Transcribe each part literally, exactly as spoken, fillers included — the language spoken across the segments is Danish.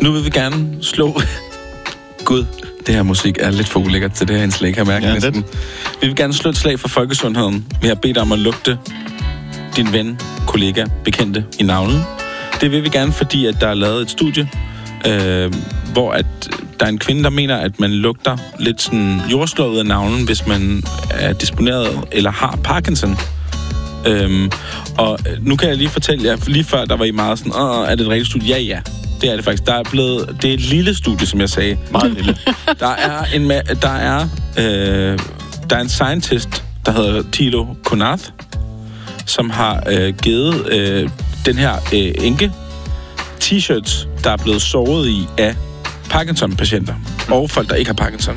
Nu vil vi gerne slå... Gud, det her musik er lidt for ulækkert til det her indslag, kan jeg mærke. Ja, vi vil gerne slå et slag for folkesundheden. Vi har bedt om at lugte din ven, kollega, bekendte i navlen. Det vil vi gerne, fordi at der er lavet et studie, øh, hvor at der er en kvinde, der mener, at man lugter lidt sådan jordslået af navlen, hvis man er disponeret eller har Parkinson. Øhm, og nu kan jeg lige fortælle jer, lige før der var I meget sådan, åh, er det et rigtigt studie? Ja, ja. Det er det faktisk. Der er blevet, det er et lille studie, som jeg sagde. Meget lille. Der er en, der er, øh, der er en scientist, der hedder Thilo Konath, som har øh, givet øh, den her øh, enke t-shirts, der er blevet såret i af Parkinson-patienter og folk, der ikke har Parkinson.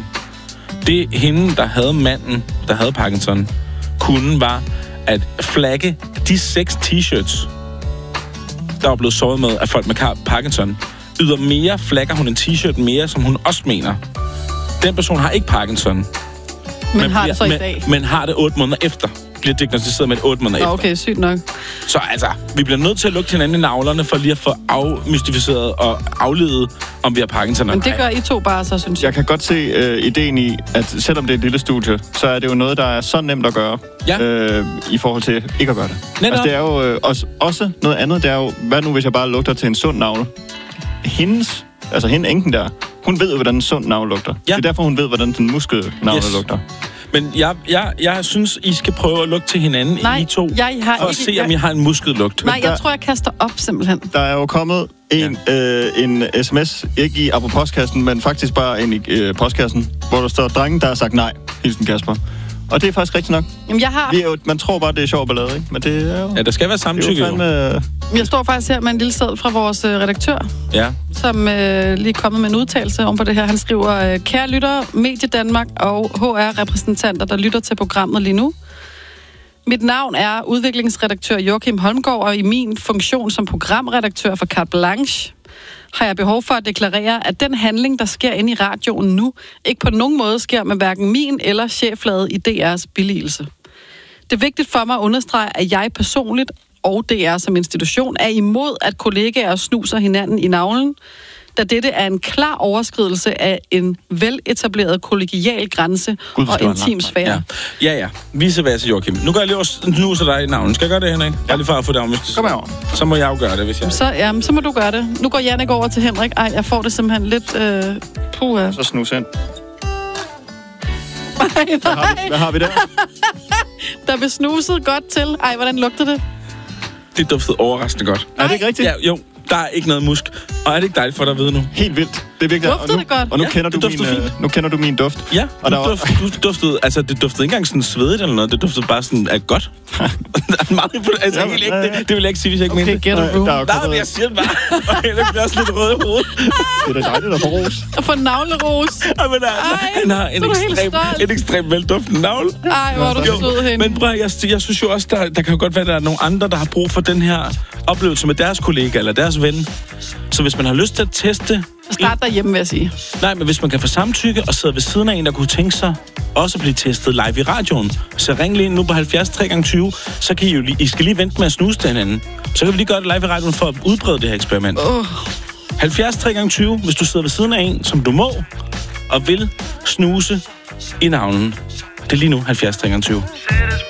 Det hende, der havde manden, der havde Parkinson, kunne var at flagge de seks t-shirts, der var blevet såret med af folk med Parkinson. Ydermere flagger hun en t-shirt mere, som hun også mener. Den person har ikke Parkinson. Men, men har bliver, det så i men, dag? Men har det otte måneder efter. Bliver diagnosticeret med otte måneder Nå, efter. Okay, sygt nok. Så altså, vi bliver nødt til at lukke hinanden i navlerne, for lige at få afmystificeret og afledet, om vi har Parkinson. Men det gør I to bare så, synes jeg. Jeg kan godt se øh, ideen i, at selvom det er et lille studie, så er det jo noget, der er så nemt at gøre, ja. øh, i forhold til ikke at gøre det. Netop. Altså, det er jo øh, også, også noget andet, det er jo, hvad nu hvis jeg bare lugter til en sund navle? Hendes, altså hende enken der, hun ved jo, hvordan en sund navle lugter. Ja. Det er derfor, hun ved, hvordan den muskede navle yes. lugter. Men jeg, jeg, jeg synes, I skal prøve at lugte til hinanden, Nej, I to, jeg har for at ikke, se, jeg... om I har en muskellugt. Nej, jeg der, tror, jeg kaster op, simpelthen. Der er jo kommet en, ja. øh, en sms, ikke i Apropos-postkassen, men faktisk bare ind i øh, postkassen, hvor der står, drengen, der har sagt nej, hilsen Kasper. Og det er faktisk rigtigt nok. Jamen, jeg har... Vi er jo, man tror bare, det er sjov ballade, ikke? Men det er jo... Ja, der skal være samtykke, jo. Fandme... Jeg står faktisk her med en lille seddel fra vores øh, redaktør, ja. som øh, lige er kommet med en udtalelse om på det her. Han skriver, øh, kære lyttere, Medie Danmark og H R-repræsentanter, der lytter til programmet lige nu. Mit navn er udviklingsredaktør Joachim Holmgaard, og i min funktion som programredaktør for Carte Blanche har jeg behov for at deklarere, at den handling, der sker inde i radioen nu, ikke på nogen måde sker med hverken min eller cheflaget i D R's billigelse. Det er vigtigt for mig at understrege, at jeg personligt og D R som institution er imod, at kollegaer snuser hinanden i navlen, da dette er en klar overskridelse af en veletableret kollegial grænse God, og intim sfære. Ja, ja. ja. Vice versa, Joachim. Nu gør jeg lige også snuse dig i navlen. Skal jeg gøre det, Henrik? Ja. Lige for at få det afmystisk. Kom herover. Så må jeg jo gøre det, hvis jeg... Så, jamen, så må du gøre det. Nu går Jannik over til Henrik. Ej, jeg får det simpelthen lidt... Øh, puha. Så snus ind. Ej, nej. Hvad har vi, hvad har vi der? Der blev snuset godt til. Ej, hvordan lugter det? Det duftede overraskende godt. Nej. Er det ikke rigtigt? Ja, jo. Der er ikke noget musk. Og er det ikke dejligt for dig at vide nu? Helt vildt. Det er vigtigt. Duftede det godt? Og nu, ja, kender du min, uh, nu kender du min duft. Ja, og du, der duft, du duftede... Altså, det duftede ikke engang sådan svedigt eller noget. Det duftede bare sådan af godt. meget, altså, ja, ikke, det, det vil jeg ikke sige, hvis jeg ikke okay, mener det. Okay, Nej, kommet... men jeg siger det bare. Og Henrik bliver også lidt rød i hovedet. Det er da dejligt at få ros. At få navleros. Ja, men altså, Ej, han har en ekstrem, en ekstrem velduftende navle. Ej, hvor er du sød, Henrik. Men prøv, jeg, jeg synes jo også, der, der kan jo godt være, at der er nogle andre, der har brug for den her oplevelse med deres kollega eller deres ven. Så hvis man har lyst til at teste... Start derhjemme, vil jeg sige. Nej, men hvis man kan få samtykke og sidde ved siden af en, der kunne tænke sig også at blive testet live i radioen, så ring lige ind nu på halvfjerds tre gange tyve, så kan I jo lige, I skal lige vente med at snuse til hinanden. Så kan vi lige gøre det live i radioen for at udbrede det her eksperiment. Oh. halvfjerds tre gange tyve, hvis du sidder ved siden af en, som du må, og vil snuse i navlen. Det er lige nu halvfjerds tre gange tyve.